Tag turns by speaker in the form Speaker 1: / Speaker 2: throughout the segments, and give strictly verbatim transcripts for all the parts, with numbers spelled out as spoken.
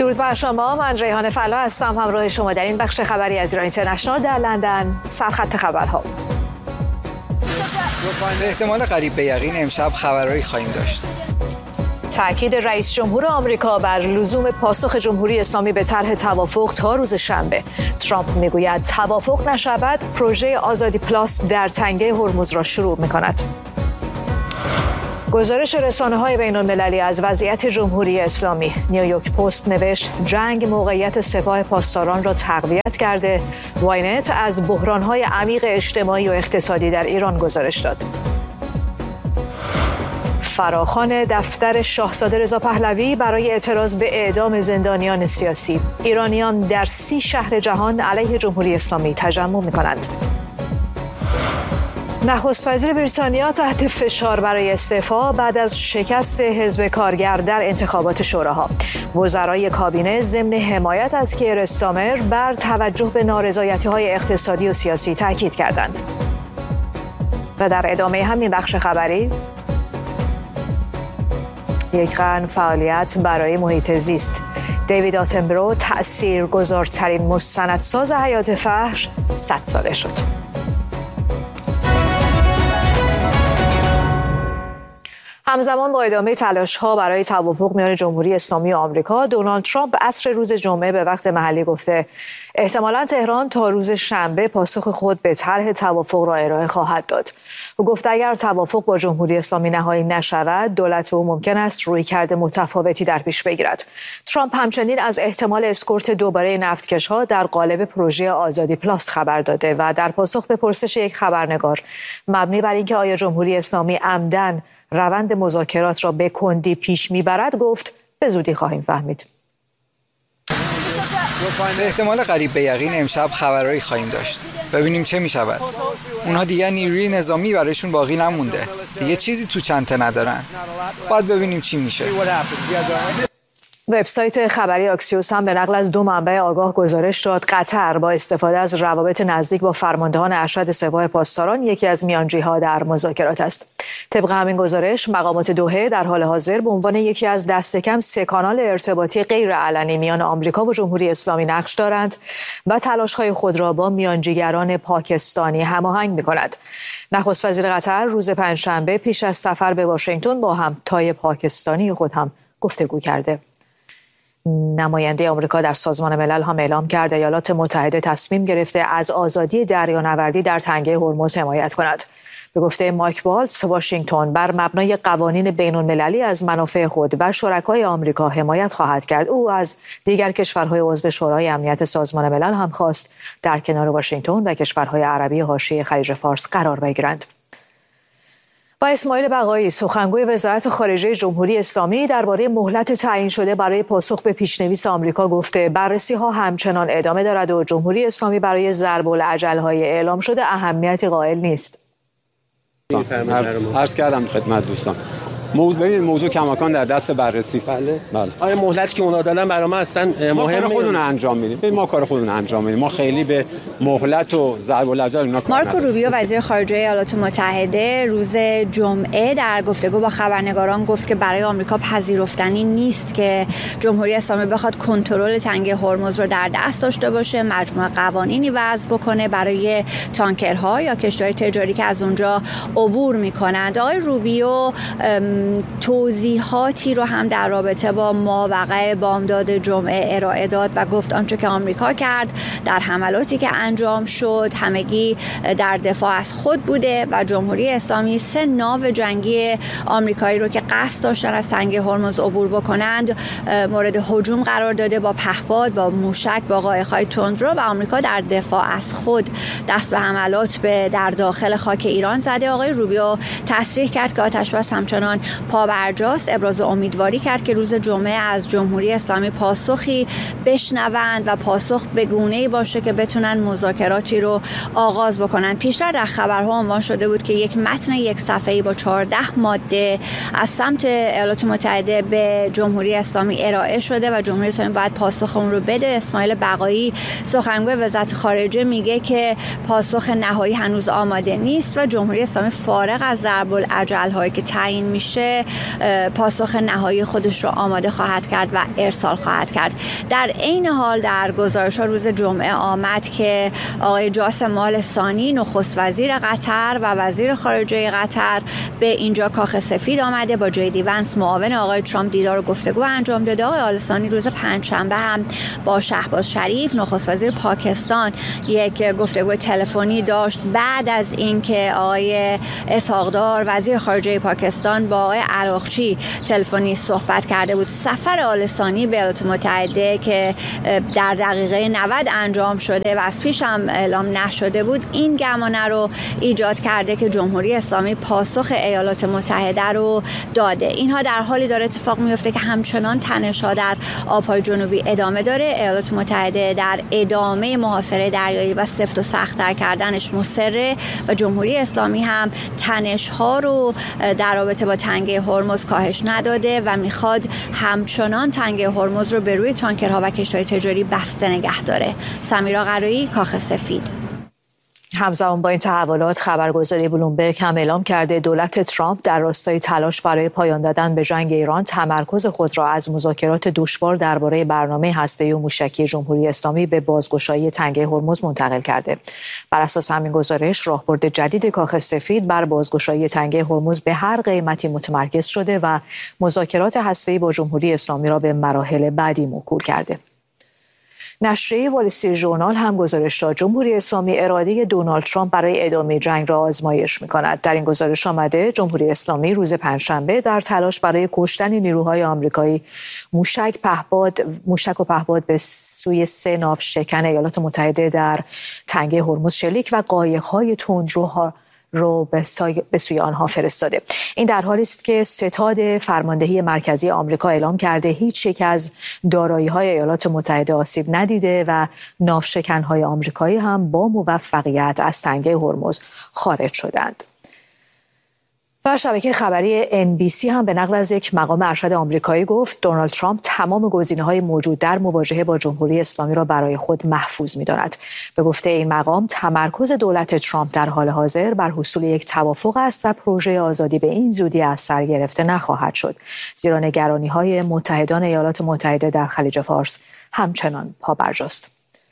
Speaker 1: درود بر شما. من ریحان فلا هستم، همراه شما در این بخش خبری از ایران اینترنشنال در لندن. سرخط خبرها.
Speaker 2: به احتمال قریب به یقین امشب خبرهایی خواهیم داشت.
Speaker 1: تأکید رئیس جمهور آمریکا بر لزوم پاسخ جمهوری اسلامی به طرح توافق تا روز شنبه. ترامپ میگوید توافق نشود پروژه آزادی پلاس در تنگه هرمز را شروع میکند. گزارش رسانه‌های بین‌المللی از وضعیت جمهوری اسلامی. نیویورک پست نوشت جنگ موقعیت سپاه پاسداران را تقویت کرده. واینت از بحران‌های عمیق اجتماعی و اقتصادی در ایران گزارش داد. فراخوان دفتر شاهزاده رضا پهلوی برای اعتراض به اعدام زندانیان سیاسی. ایرانیان در سی شهر جهان علیه جمهوری اسلامی تجمع می‌کنند. نخست وزیر بریتانیا تحت فشار برای استعفا بعد از شکست حزب کارگر در انتخابات شوراها. وزرای کابینه ضمن حمایت از کیر استارمر بر توجه به نارضایتی‌های اقتصادی و سیاسی تاکید کردند. و در ادامه همین بخش خبری، یک قرن فعالیت برای محیط زیست. دیوید آتنبرو تأثیرگذارترین مستندساز حیات وحش صد ساله شد. همزمان با ادامه تلاش‌ها برای توافق میان جمهوری اسلامی و آمریکا، دونالد ترامپ عصر روز جمعه به وقت محلی گفته احتمالاً تهران تا روز شنبه پاسخ خود به طرح توافق را ارائه خواهد داد. او گفته اگر توافق با جمهوری اسلامی نهایی نشود، دولت او ممکن است رویکرد متفاوتی در پیش بگیرد. ترامپ همچنین از احتمال اسکورت دوباره نفتکش‌ها در قالب پروژه آزادی پلاس خبر داده و در پاسخ به پرسش یک خبرنگار مبنی بر اینکه آیا جمهوری اسلامی عمداً روند مذاکرات را به کندی پیش میبرد گفت به زودی خواهیم فهمید.
Speaker 2: به احتمال قریب به یقین امشب خبرهایی خواهیم داشت. ببینیم چه میشود. اونها دیگر نیروی نظامی برایشون باقی نمونده. دیگه چیزی تو چنته ندارن. باید ببینیم چی میشه.
Speaker 1: وبسایت خبری آکسیوس هم به نقل از دو منبع آگاه گزارش داد قطر با استفاده از روابط نزدیک با فرماندهان ارشد سپاه پاسداران یکی از میانجی‌ها در مذاکرات است. طبق همین گزارش مقامات دوحه در حال حاضر به عنوان یکی از دست کم سه کانال ارتباطی غیر علنی میان آمریکا و جمهوری اسلامی نقش دارند و تلاش‌های خود را با میانجیگران پاکستانی هماهنگ می‌کند. نخست وزیر قطر روز پنجشنبه پیش از سفر به واشنگتن با همتای پاکستانی خود هم گفتگو کرده. نماینده آمریکا در سازمان ملل هم اعلام کرد ایالات متحده تصمیم گرفته از آزادی دریانوردی در تنگه هرمز حمایت کند. به گفته مایک والتز، واشنگتن بر مبنای قوانین بین‌المللی از منافع خود و شرکای آمریکا حمایت خواهد کرد. او از دیگر کشورهای عضو شورای امنیت سازمان ملل هم خواست در کنار واشنگتن و کشورهای عربی حاشیه خلیج فارس قرار بگیرند. و اسماعیل بقایی، سخنگوی وزارت خارجه جمهوری اسلامی، درباره مهلت تعیین شده برای پاسخ به پیشنویس آمریکا گفته بررسی‌ها همچنان ادامه دارد و جمهوری اسلامی برای ضرب الاجل‌های اعلام شده اهمیتی قائل نیست.
Speaker 3: عرض کردم خدمت دوستان، موضوع ببینید موضوع کماکان در دست بررسی است.
Speaker 4: بله.
Speaker 3: بله.
Speaker 4: آیا مهلتی که اونا دادن برای ما اصلا مهمه؟
Speaker 3: ما کار خودمون انجام میدیم. ما کار خودمون انجام میدیم. ما خیلی به مهلت و ضرب الاجل اینا کار
Speaker 5: مارکو روبیو وزیر خارجه ایالات متحده روز جمعه در گفتگو با خبرنگاران گفت که برای آمریکا پذیرفتنی نیست که جمهوری اسلامی بخواد کنترل تنگه هرمز رو در دست داشته باشه، مجموعه قوانینی وضع بکنه برای تانکرها یا کشتی‌های تجاری که از اونجا عبور میکنند. آقای روبیو توضیحاتی رو هم در رابطه با ماوقع بامداد جمعه ارائه داد و گفت آنچه که آمریکا کرد در حملاتی که انجام شد همگی در دفاع از خود بوده و جمهوری اسلامی سه ناو جنگی آمریکایی رو که قصد داشتن از تنگه هرمز عبور بکنند مورد هجوم قرار داده با پهپاد، با موشک، با قایق‌های تندرو و آمریکا در دفاع از خود دست به حملات به در داخل خاک ایران زده. آقای روبیو تصریح کرد که آتش‌بس همچنان پابرجاست. ابراز امیدواری کرد که روز جمعه از جمهوری اسلامی پاسخی بشنوند و پاسخ به گونه‌ای باشه که بتونن مذاکراتی رو آغاز بکنن. پیشتر در خبرها عنوان شده بود که یک متن یک صفحه‌ای با چهارده ماده از سمت ایالات متحده به جمهوری اسلامی ارائه شده و جمهوری اسلامی باید پاسخ اون رو بده. اسماعیل بقایی سخنگوی وزارت خارجه میگه که پاسخ نهایی هنوز آماده نیست و جمهوری اسلامی فارغ از ضرب الاجل هایی که تعیین میشه باشه پاسخ نهایی خودش رو آماده خواهد کرد و ارسال خواهد کرد. در عین حال در گزارش‌ها روز جمعه آمد که آقای جاسم آل ثانی نخست وزیر قطر و وزیر خارجه قطر به اینجا کاخ سفید آمده، با جی دی ونس معاون آقای ترامپ دیدار و گفتگو انجام داده. آقای آل ثانی روز پنجشنبه هم با شهباز شریف نخست وزیر پاکستان یک گفتگو تلفنی داشت بعد از اینکه آقای اسحاق‌دار وزیر خارجه پاکستان با آقای عراقچی تلفنی صحبت کرده بود. سفر آل ثانی به ایالات متحده که در دقیقه نود انجام شده و از پیش هم اعلام نشده بود، این گمانه رو ایجاد کرده که جمهوری اسلامی پاسخ ایالات متحده رو داده. اینها در حالی داره اتفاق میفته که همچنان تنش‌ها در آب‌های جنوبی ادامه داره. ایالات متحده در ادامه محاصره دریایی و سفت و سخت‌تر کردنش مصره و جمهوری اسلامی هم تنش‌ها رو در رابطه با تنگه هرمز کاهش نداده و میخواد همچنان تنگه هرمز رو به روی تانکرها و کشتی‌های تجاری بسته نگه داره. سمیرا قرایی، کاخ سفید.
Speaker 1: همزمان با این تحولات خبرگزاری بلومبرگ هم اعلام کرده دولت ترامپ در راستای تلاش برای پایان دادن به جنگ ایران تمرکز خود را از مذاکرات دشوار درباره برنامه هسته‌ای و موشکی جمهوری اسلامی به بازگشایی تنگه هرمز منتقل کرده. بر اساس همین گزارش راهبرد جدید کاخ سفید بر بازگشایی تنگه هرمز به هر قیمتی متمرکز شده و مذاکرات هسته‌ای با جمهوری اسلامی را به مراحل بعدی موکول کرده. نشریه وال استریت ژورنال هم گزارش داد جمهوری اسلامی اراده دونالد ترامپ برای ادامه جنگ را آزمایش می‌کند. در این گزارش آمده جمهوری اسلامی روز پنجشنبه در تلاش برای کشتن نیروهای آمریکایی موشک پهپاد موشک و پهپاد به سوی سه ناوشکن ایالات متحده در تنگه هرمز شلیک و قایق‌های تندروها رو به, سای... به سوی آنها فرستاده. این در حالی است که ستاد فرماندهی مرکزی آمریکا اعلام کرده هیچ یک از دارایی‌های ایالات متحده آسیب ندیده و ناوشکن‌های آمریکایی هم با موفقیت از تنگه هرمز خارج شدند. و شبکه خبری ان بی سی هم به نقل از یک مقام ارشد آمریکایی گفت دونالد ترامپ تمام گزینه‌های موجود در مواجهه با جمهوری اسلامی را برای خود محفوظ می‌داند. به گفته این مقام تمرکز دولت ترامپ در حال حاضر بر حصول یک توافق است و پروژه آزادی به این زودی از سر گرفته نخواهد شد، زیرا نگرانی‌های متحدان ایالات متحده در خلیج فارس همچنان پابرجاست.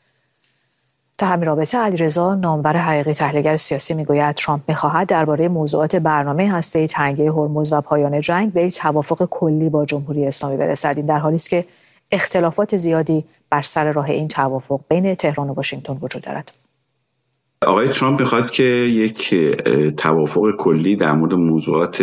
Speaker 1: در همین رابطه علیرضا نامور حقیقی تحلیلگر سیاسی میگوید ترامپ میخواهد درباره موضوعات برنامه هسته‌ای تنگه هرمز و پایان جنگ به توافق کلی با جمهوری اسلامی برسد. این در حالی است که اختلافات زیادی بر سر راه این توافق بین تهران و واشنگتن وجود دارد.
Speaker 6: آقای ترامپ میخواد که یک توافق کلی در مورد موضوعات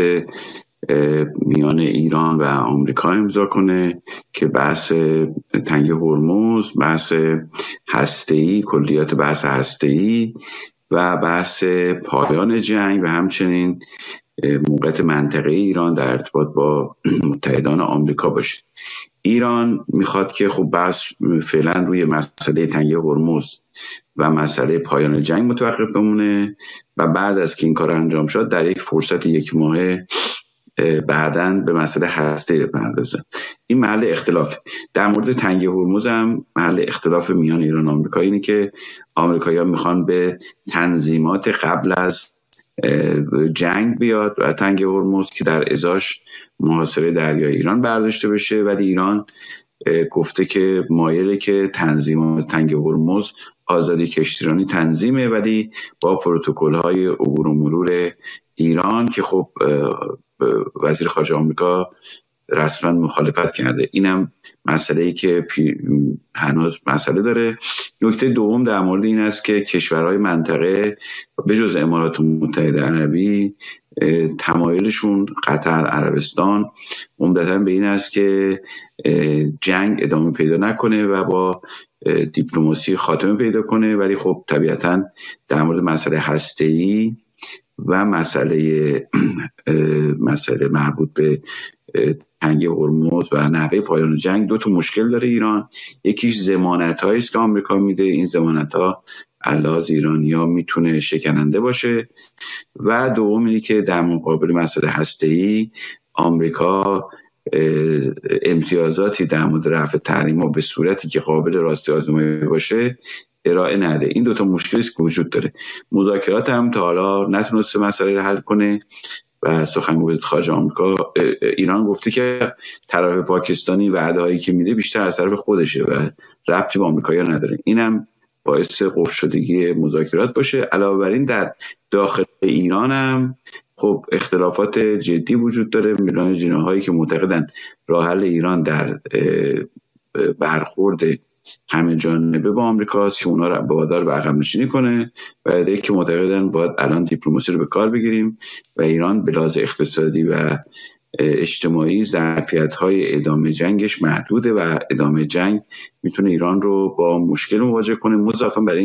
Speaker 6: میان ایران و آمریکا امضا کنه که بحث تنگه هرمز، بحث هسته‌ای، کلیات بحث هسته‌ای و بحث پایان جنگ و همچنین موقعیت منطقه ایران در ارتباط با متحدان آمریکا باشه. ایران میخواد که خب بحث فعلا روی مسئله تنگه هرمز و مسئله پایان جنگ متوقف بمونه و بعد از که این کار انجام شد در یک فرصت یک ماهه بعداً به مسئله هسته‌ای بپردازه. این محل اختلاف. در مورد تنگه هرمز هم محل اختلاف میان ایران و آمریکا اینه که آمریکایی‌ها میخوان به تنظیمات قبل از جنگ بیاد و تنگه هرمز که در ازاش محاصره دریای ایران برداشته بشه، ولی ایران گفته که مایله که تنظیمات تنگه هرمز آزادی کشتیرانی تنظیمه ولی با پروتکل‌های عبور و مرور ایران که خب وزیر خارجه آمریکا رسما مخالفت کرده. اینم مسئله‌ای که هنوز مسئله داره. نکته دوم در مورد این است که کشورهای منطقه به جز امارات متحده عربی تمایلشون قطر، عربستان عمدتاً به این است که جنگ ادامه پیدا نکنه و با دیپلماسی خاتمه پیدا کنه، ولی خب طبیعتاً در مورد مسئله هسته‌ای و مسئله مسئله مربوط به تنگه هرمز و نحوه پایان جنگ دو تا مشکل داره ایران. یکیش ضمانت‌هایی است که آمریکا میده، این ضمانت‌ها علاوه ایرانی‌ها میتونه شکننده باشه، و دوم اینه که در مقابل مسئله هسته‌ای آمریکا امتیازاتی در مورد رفع تحریم‌ها به صورتی که قابل راستی آزمایی باشه ارائه نده. این دوتا مشکلی است که وجود داره. مذاکرات هم تا حالا نتونسته مسئله رو حل کنه و سخنگوی وزارت خارجه آمریکا، ایران گفته که طرف پاکستانی وعده‌هایی که میده بیشتر از طرف خودشه و ربطی به آمریکایی‌ها نداره. اینم باعث قفل شدگی مذاکرات باشه. علاوه بر این در داخل ایران هم خب اختلافات جدی وجود داره. میلان جناحایی که معتقدن راه حل ایران در برخورد همه جانبه با آمریکاست که اونا رو وادار به عقب نشینی کنه و ایده که معتقدن باید الان دیپلماسی رو به کار بگیریم و ایران به لحاظ اقتصادی و اجتماعی ظرفیت‌های ادامه جنگش محدوده و ادامه جنگ میتونه ایران رو با مشکل مواجه کنه. مضافاً برای